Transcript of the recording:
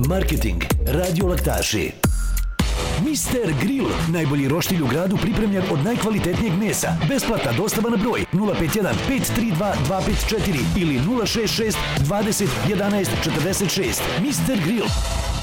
Marketing, Radio Laktaši. Mister Grill, najbolji roštilj u gradu pripremljen od najkvalitetnijeg mesa. Besplatna dostava na broj 051 532 254 ili 066 20 11 46. Mister Grill.